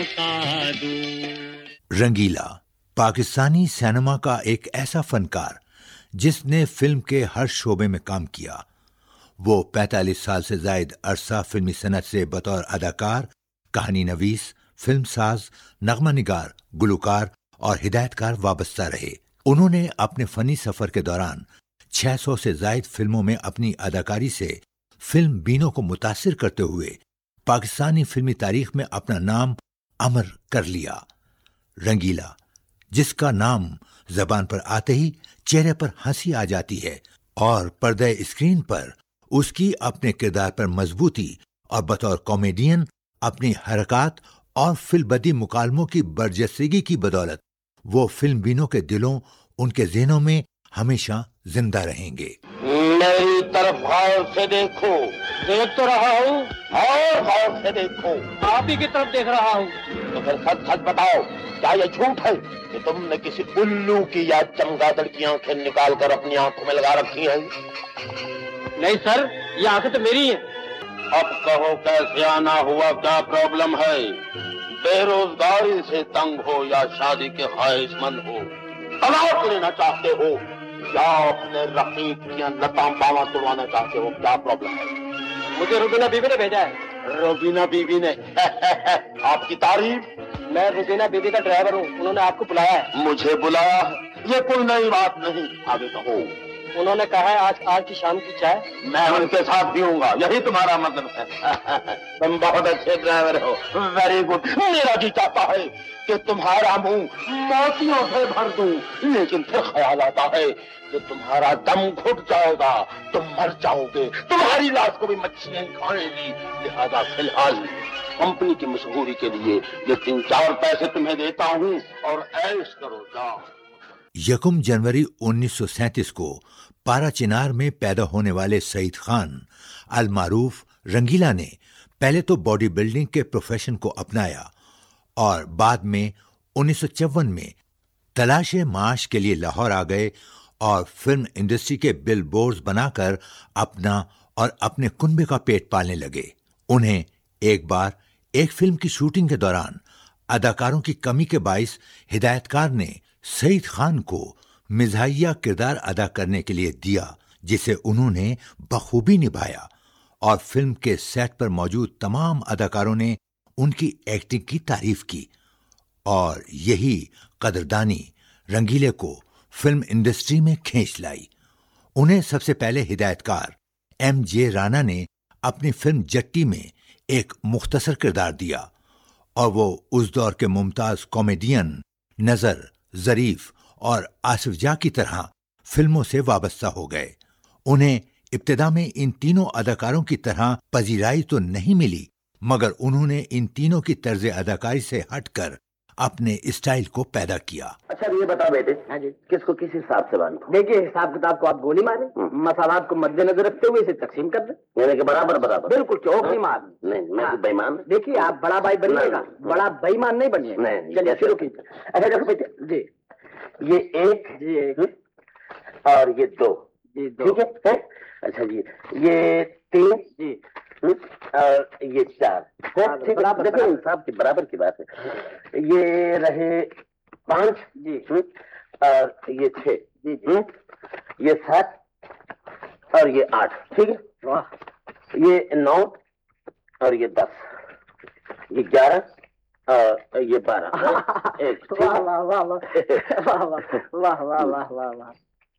رنگیلا Pakistani cinema کا ایک ایسا فنکار جس نے فلم کے ہر شعبے میں کام کیا۔ وہ 45 سال سے زائد عرصہ فلمی صنعت سے بطور اداکار، کہانی نویس، فلم ساز، نغمہ نگار، گلوکار اور ہدایت کار وابستہ رہے۔ انہوں نے اپنے فنی سفر کے دوران 600 سے زائد فلموں میں اپنی اداکاری سے فلم بینوں کو متاثر کرتے ہوئے پاکستانی فلمی تاریخ میں اپنا نام امر کر لیا۔ رنگیلا، جس کا نام زبان پر آتے ہی چہرے پر ہنسی آ جاتی ہے اور پردہ اسکرین پر اس کی اپنے کردار پر مضبوطی اور بطور کامیڈین اپنی حرکات اور فی البدی مکالموں کی برجستگی کی بدولت وہ فلم بینوں کے دلوں، ان کے ذہنوں میں ہمیشہ زندہ رہیں گے۔ میری طرف غور سے دیکھو، دیکھ تو رہا ہوں، اور غور سے دیکھو۔ آپ ہی کی طرف دیکھ رہا ہوں۔ تو پھر سچ سچ بتاؤ، کیا یہ جھوٹ ہے کہ تم نے کسی الو کی یا چمگادڑ کی آنکھیں نکال کر اپنی آنکھوں میں لگا رکھی ہیں؟ نہیں سر، یہ آنکھیں تو میری ہیں۔ اب کہو کیسے آنا ہوا، کیا پرابلم ہے؟ بے روزگاری سے تنگ ہو یا شادی کے خواہش مند ہو، طلاق لینا چاہتے ہو یا اپنے رقیب کی لتاں باواں توڑوانا چاہتے ہو، کیا پرابلم ہے؟ مجھے روبینہ بیوی نے بھیجا ہے۔ روبینہ بیوی نے؟ آپ کی تعریف؟ میں روبینہ بیوی کا ڈرائیور ہوں، انہوں نے آپ کو بلایا ہے۔ مجھے بلایا؟ یہ کوئی نئی بات نہیں، آگے کہو۔ انہوں نے کہا ہے آج کی شام کی چائے میں ان کے ساتھ پیوں گا، یہی تمہارا مطلب ہے؟ تم بہت اچھے ڈرائیور ہو، ویری گڈ۔ میرا جی چاہتا ہے کہ تمہارا منہ موتیوں سے بھر دوں، لیکن پھر خیال آتا ہے کہ تمہارا دم گھٹ جائے گا، تم مر جاؤ گے، تمہاری لاش کو بھی مچھلیاں کھائیں گی، لہذا فی الحال کمپنی کی مشہوری کے لیے یہ 3-4 پیسے تمہیں دیتا ہوں اور عیش کرو، جاؤ۔ 1 جنوری 1937 کو پارا چنار میں پیدا ہونے والے سعید خان المعروف رنگیلا نے پہلے تو باڈی بلڈنگ کے پروفیشن کو اپنایا اور بعد میں 1954 میں تلاش معاش کے لیے لاہور آ گئے اور فلم انڈسٹری کے بل بورڈز بنا کر اپنا اور اپنے کنبے کا پیٹ پالنے لگے۔ انہیں ایک بار ایک فلم کی شوٹنگ کے دوران اداکاروں کی کمی کے باعث ہدایت کار نے سعید خان کو مزاحیہ کردار ادا کرنے کے لیے دیا، جسے انہوں نے بخوبی نبھایا اور فلم کے سیٹ پر موجود تمام اداکاروں نے ان کی ایکٹنگ کی تعریف کی، اور یہی قدردانی رنگیلے کو فلم انڈسٹری میں کھینچ لائی۔ انہیں سب سے پہلے ہدایت کار ایم جے رانا نے اپنی فلم جٹی میں ایک مختصر کردار دیا، اور وہ اس دور کے ممتاز کامیڈین نظر، ظریف اور آصف جاہ کی طرح فلموں سے وابستہ ہو گئے۔ انہیں ابتدا میں ان تینوں اداکاروں کی طرح پذیرائی تو نہیں ملی، مگر انہوں نے ان تینوں کی طرز اداکاری سے ہٹ کر اپنے اسٹائل کو پیدا کیا۔ اچھا یہ بتا بیٹے، کس کو کس حساب سے باندھو؟ دیکھیے، حساب کتاب کو آپ گولی ماریں، مسالات کو مد نظر رکھتے ہوئے اسے تقسیم کر دیں، یعنی کہ برابر برابر، بالکل چوک نہیں مارنا۔ نہیں، میں بے ایمان۔ دیکھیے، آپ بڑا بھائی بنیے گا، بڑا بے ایمان نہیں بنیے گا۔ چلیے شروع کیجیے۔ اچھا دیکھو بیٹے، جی یہ 1 اور یہ 2، ٹھیک ہے؟ اچھا جی یہ 3 جی اور یہ 4، دیکھو انصاف کی برابر کی بات ہے۔ یہ رہے 5 جی اور یہ 6 جی جی، یہ 7 اور یہ 8، ٹھیک ہے؟ یہ 9 اور یہ 10، یہ 11 اور یہ 12۔ واہ واہ واہ واہ واہ واہ واہ واہ واہ،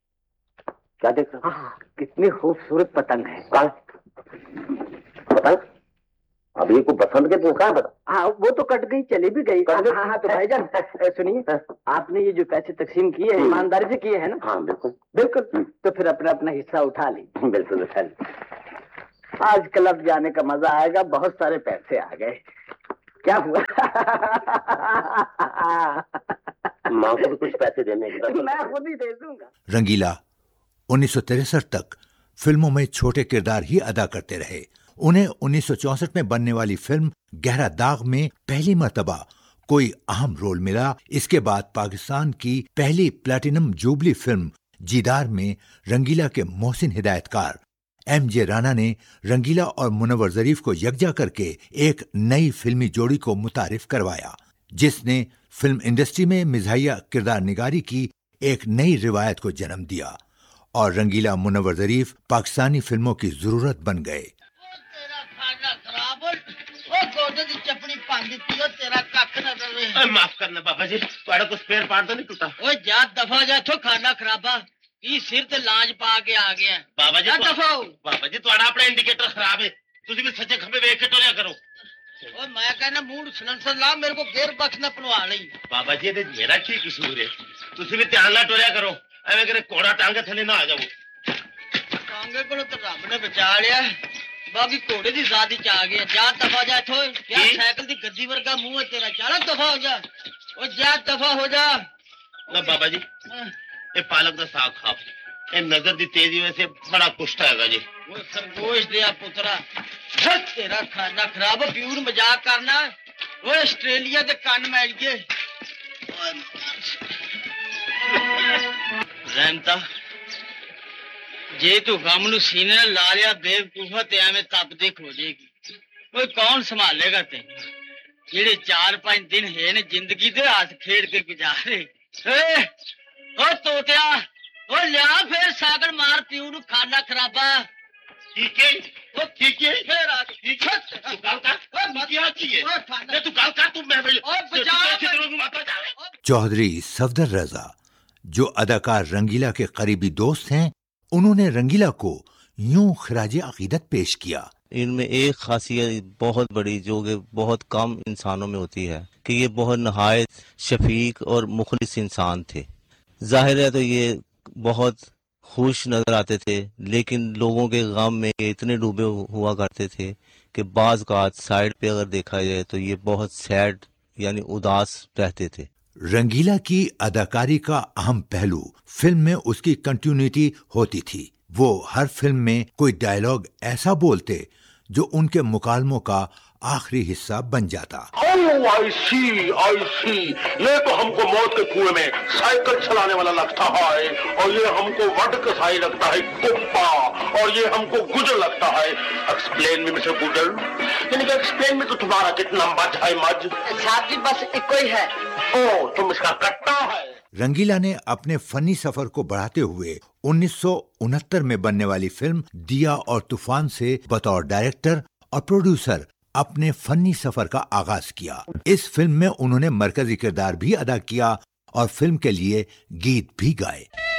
کیا دیکھ رہا؟ کتنی خوبصورت پتنگ ہے۔ پتنگ ابھی کو پسند کے تو کہاں بتا؟ ہاں وہ تو کٹ گئی، چلی بھی گئی۔ ہاں تو بھائی جان سنیے، آپ نے یہ جو پیسے تقسیم کیے ہیں ایمانداری سے کیے ہیں نا؟ ہاں بالکل بالکل، تو پھر اپنا اپنا حصہ اٹھا لی۔ بالکل اٹھا لی۔ آج کلب جانے کا مزہ آئے گا، بہت سارے پیسے آ گئے۔ کیا ہوا؟ ماں کو بھی کچھ پیسے دینے کی، میں خود ہی دے دوں گا۔ رنگیلا 1963 تک فلموں میں چھوٹے کردار ہی ادا کرتے رہے۔ انہیں 1964 میں بننے والی فلم گہرا داغ میں پہلی مرتبہ کوئی اہم رول ملا۔ اس کے بعد پاکستان کی پہلی پلیٹینم جوبلی فلم جیدار میں رنگیلا کے محسن ہدایت کار ایم جے رانا نے رنگیلا اور منور ظریف کو یکجا کر کے ایک نئی فلمی جوڑی کو متعارف کروایا، جس نے فلم انڈسٹری میں مزاحیہ کردار نگاری کی ایک نئی روایت کو جنم دیا، اور رنگیلا منور ظریف پاکستانی فلموں کی ضرورت بن گئے۔ معاف کرنا بابا جی، تھوڑا کو سپیئر پارٹ تو نہیں ٹوٹا؟ اوے جا دفعہ جا تو کھانا خرابا کی سر تے لانج پا کے آ گیا بابا جی۔ دفعہ بابا جی تھوڑا اپنا انڈیکیٹر خراب ہے، تسی بھی سچے کھبے ویکھ کے ٹوریا کرو۔ اوے میں کہنا موڈ سلنسر لا، میرے کو گیئر بکس نہ پنوا لئی۔ بابا جی یہ میرا کی قصور ہے؟ تسی بھی دھیان نہ ٹوریا کرو، ایویں کرے کوڑا ٹانگے تھلے نہ آ جاؤ۔ ٹانگے کو تو رب نے بچا لیا، باقی گھوڑے دی ذات وچ آ گیا۔ جا دفعہ جا اتھوں، کیا سائیکل دی گدی ورگا منہ ہے تیرا، چل دفعہ ہو جا۔ او جا دفعہ ہو جا۔ نہ بابا جی یہ پالک دا ساگ کھاؤ، یہ نظر دی تیزی وجہ سے بڑا کشتا ہے گا جی۔ وہ سرگوش دیا پترا، تیرا کھانا خراب، پیور مزاق کرنا۔ وہ آسٹریلیا دے کن میل گئے رحمتا، جے تو غم نو سینے نال لا لیا بے وقوفا تے ایویں تپدی کھو جائے گی۔ کوئی کون سنبھالے گا تے جڑے 4-5 دن ہے نے زندگی دے ہاتھ کھیڑ کے گزارے۔ او توتیا، او لیا پھر ساگڑ مار پیو نو کھانا خرابا۔ ٹھیک ہے وہ ٹھیک ہے پھر آ ٹھیک ہے تو گل کر کیا چاہیے تو گل کر تو میں چودھری صفدر رضا جو اداکار رنگیلا کے قریبی دوست ہیں، انہوں نے رنگیلا کو یوں خراج عقیدت پیش کیا۔ ان میں ایک خاصیت بہت بڑی جو کہ بہت کم انسانوں میں ہوتی ہے کہ یہ بہت نہایت شفیق اور مخلص انسان تھے۔ ظاہر ہے تو یہ بہت خوش نظر آتے تھے، لیکن لوگوں کے غم میں یہ اتنے ڈوبے ہوا کرتے تھے کہ بعض اوقات سائڈ پہ اگر دیکھا جائے تو یہ بہت سیڈ یعنی اداس رہتے تھے۔ رنگیلا کی اداکاری کا اہم پہلو فلم میں اس کی کنٹینیوٹی ہوتی تھی۔ وہ ہر فلم میں کوئی ڈائیلاگ ایسا بولتے جو ان کے مکالموں کا آخری حصہ بن جاتا۔ آئی سی یہ تو ہم کو موت کے کنویں میں سائیکل چلانے والا لگتا ہے، اور یہ ہم کو وڈ کسائی لگتا ہے کپا، اور یہ ہم کو گجر لگتا ہے۔ ایکسپلین میں مسٹر گجر، یعنی کہ ایکسپلین میں تو تمہارا کتنا مجھ ہے مجھ؟ صاحب جی بس ایک ہی ہے۔ او تم اس کا کٹا ہے۔ رنگیلا نے اپنے فنی سفر کو بڑھاتے ہوئے 1969 میں بننے والی فلم دیا اور طوفان سے بطور ڈائریکٹر اور پروڈیوسر اپنے فنی سفر کا آغاز کیا۔ اس فلم میں انہوں نے مرکزی کردار بھی ادا کیا اور فلم کے لیے گیت بھی گائے۔